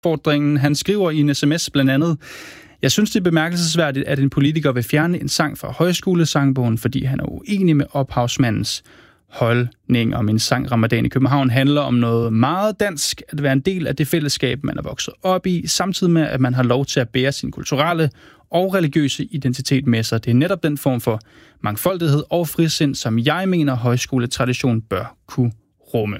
opfordringen. Han skriver i en sms blandt andet: Jeg synes, det er bemærkelsesværdigt, at en politiker vil fjerne en sang fra højskolesangbogen, fordi han er uenig med ophavsmandens holdning. Om en sang Ramadan i København handler om noget meget dansk, at være en del af det fællesskab, man er vokset op i, samtidig med, at man har lov til at bære sin kulturelle og religiøse identitet med sig. Det er netop den form for mangfoldighed og frisind, som jeg mener, højskoletradition bør kunne rumme.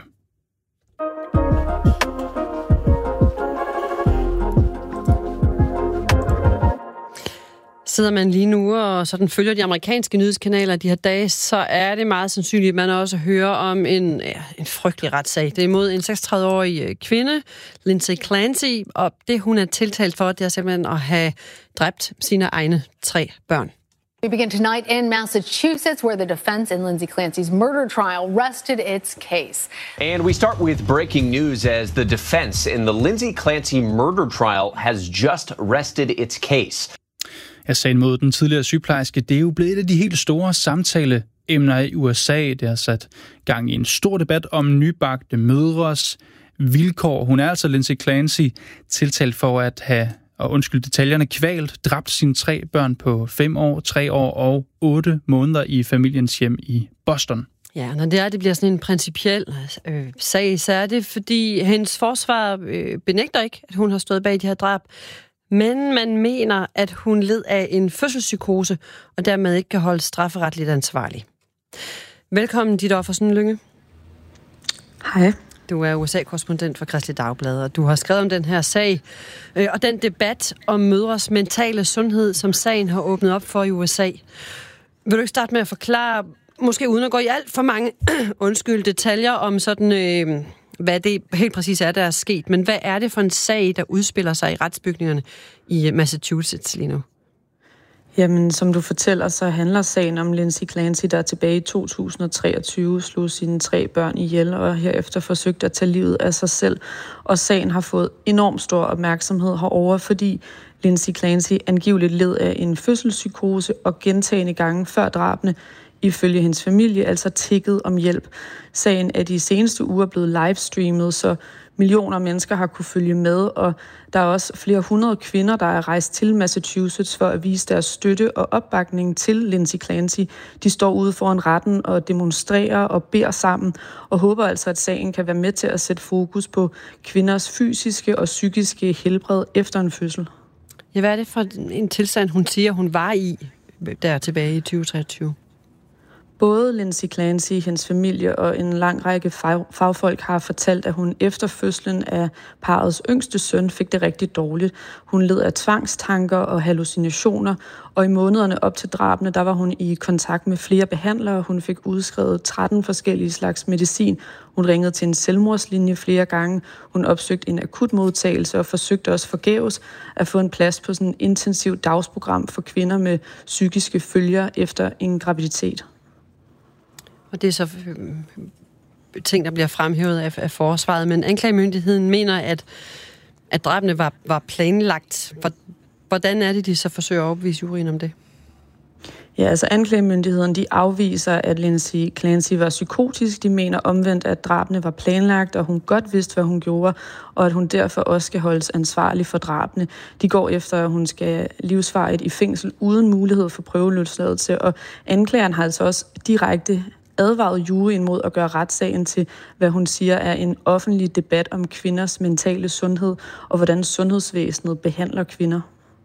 Sidder man lige nu og sådan følger de amerikanske nyhedskanaler de her dage, så er det meget sandsynligt, at man også hører om en frygtelig retssag. Det er imod en 36-årig kvinde, Lindsay Clancy, og det hun er tiltalt for, det er simpelthen at have dræbt sine egne 3 børn. We begin tonight in Massachusetts, where the defense in Lindsay Clancy's murder trial rested its case. And we start with breaking news as the defense in the Lindsay Clancy murder trial has just rested its case. Sagen mod den tidligere sygeplejerske, det er jo blevet et af de helt store samtaleemner i USA. Det har sat gang i en stor debat om nybagte mødres vilkår. Hun er altså, Lindsay Clancy, tiltalt for at have, og undskyld detaljerne, kvalt, dræbt sine 3 børn på 5 år, 3 år og 8 måneder i familiens hjem i Boston. Ja, når det bliver sådan en principiel sag, så er det, fordi hendes forsvar benægter ikke, at hun har stået bag de her drab. Men man mener, at hun led af en fødselspsykose, og dermed ikke kan holde strafferetligt ansvarlig. Velkommen, Ditte Offersen Lynge. Hej. Du er USA-korrespondent for Kristeligt Dagblad, og du har skrevet om den her sag, og den debat om mødres mentale sundhed, som sagen har åbnet op for i USA. Vil du ikke starte med at forklare, måske uden at gå i alt for mange detaljer om sådan... hvad det helt præcis er, der er sket, men hvad er det for en sag, der udspiller sig i retsbygningerne i Massachusetts lige nu? Jamen, som du fortæller, så handler sagen om Lindsay Clancy, der tilbage i 2023 slog sine 3 børn ihjel, og herefter forsøgte at tage livet af sig selv. Og sagen har fået enormt stor opmærksomhed herover, fordi Lindsay Clancy angiveligt led af en fødselspsykose og gentagne gange før drabene, ifølge hendes familie, altså tikket om hjælp. Sagen er de seneste uger blevet livestreamet, så millioner af mennesker har kunne følge med, og der er også flere 100 kvinder, der er rejst til Massachusetts for at vise deres støtte og opbakning til Lindsay Clancy. De står ude foran retten og demonstrerer og beder sammen, og håber altså, at sagen kan være med til at sætte fokus på kvinders fysiske og psykiske helbred efter en fødsel. Ja, hvad er det for en tilstand, hun siger, hun var i der tilbage i 2023? Både Lindsay Clancy, hendes familie og en lang række fagfolk har fortalt, at hun efter fødslen af parrets yngste søn fik det rigtig dårligt. Hun led af tvangstanker og hallucinationer, og i månederne op til drabene, der var hun i kontakt med flere behandlere. Hun fik udskrevet 13 forskellige slags medicin. Hun ringede til en selvmordslinje flere gange. Hun opsøgte en akutmodtagelse og forsøgte også forgæves at få en plads på sådan et intensivt dagsprogram for kvinder med psykiske følger efter en graviditet. Og det er så ting, der bliver fremhævet af forsvaret, men anklagemyndigheden mener, at drabene var planlagt. Hvordan er det, de så forsøger at opvise juryen om det? Ja, altså anklagemyndigheden, de afviser, at Lindsay Clancy var psykotisk. De mener omvendt, at drabene var planlagt, og hun godt vidste, hvad hun gjorde, og at hun derfor også skal holdes ansvarlig for drabene. De går efter, at hun skal livsvarigt i fængsel uden mulighed for prøveløsladelse, og anklageren har altså også direkte advaret juryen mod at gøre retssagen til, hvad hun siger er en offentlig debat om kvinders mentale sundhed, og hvordan sundhedsvæsenet behandler kvinder.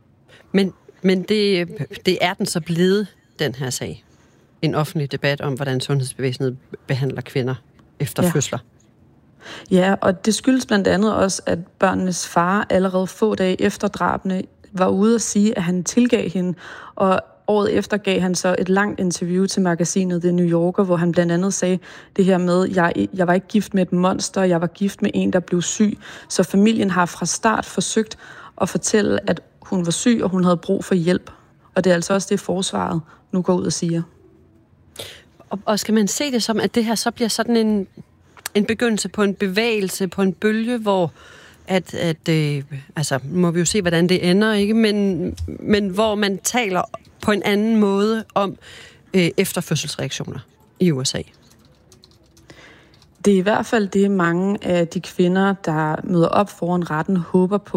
Men det er den så blevet, den her sag. En offentlig debat om, hvordan sundhedsvæsenet behandler kvinder efter fødsler. Ja, og det skyldes blandt andet også, at børnenes far allerede få dage efter drabene var ude at sige, at han tilgav hende, og året efter gav han så et langt interview til magasinet The New Yorker, hvor han blandt andet sagde det her med, jeg var ikke gift med et monster, jeg var gift med en, der blev syg. Så familien har fra start forsøgt at fortælle, at hun var syg, og hun havde brug for hjælp. Og det er altså også det, forsvaret nu går ud og siger. Og skal man se det som, at det her så bliver sådan en begyndelse på en bevægelse, på en bølge, hvor altså må vi jo se, hvordan det ender, ikke? Men hvor man taler på en anden måde om efterfødselsreaktioner i USA. Det er i hvert fald det, mange af de kvinder, der møder op foran retten, håber på.